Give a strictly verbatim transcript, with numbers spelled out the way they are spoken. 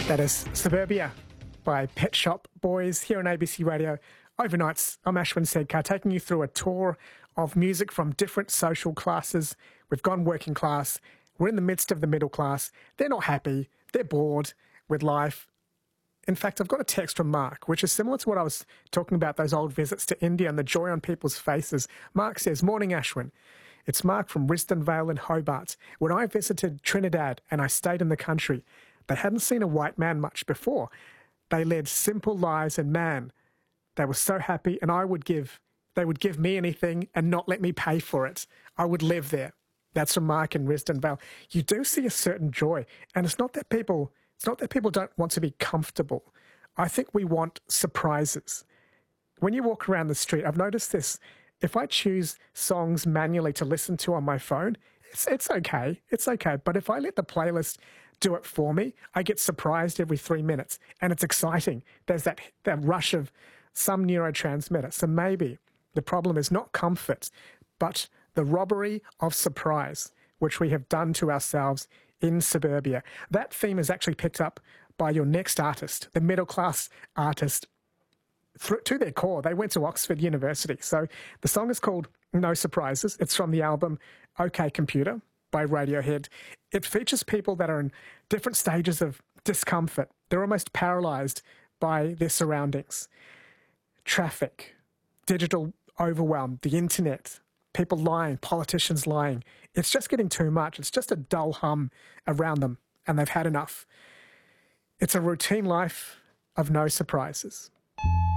That is Suburbia by Pet Shop Boys here on A B C Radio. Overnights, I'm Ashwin Sedkar, taking you through a tour of music from different social classes. We've gone working class. We're in the midst of the middle class. They're not happy. They're bored with life. In fact, I've got a text from Mark, which is similar to what I was talking about, those old visits to India and the joy on people's faces. Mark says, "Morning, Ashwin. It's Mark from Risdon Vale in Hobart. When I visited Trinidad and I stayed in the country, they hadn't seen a white man much before. They led simple lives, and man, they were so happy, and I would give, they would give me anything and not let me pay for it. I would live there." That's from Mark in Risdon Vale. You do see a certain joy, and it's not that people, it's not that people don't want to be comfortable. I think we want surprises. When you walk around the street, I've noticed this. If I choose songs manually to listen to on my phone, it's, it's okay. It's okay. But if I let the playlist do it for me, I get surprised every three minutes. And it's exciting. There's that, that rush of some neurotransmitter. So maybe the problem is not comfort, but the robbery of surprise, which we have done to ourselves in suburbia. That theme is actually picked up by your next artist, the middle-class artist. To their core, they went to Oxford University. So the song is called No Surprises. It's from the album OK Computer by Radiohead. It features people that are in different stages of discomfort. They're almost paralysed by their surroundings. Traffic, digital overwhelm, the internet, people lying, politicians lying. It's just getting too much. It's just a dull hum around them, and they've had enough. It's a routine life of no surprises.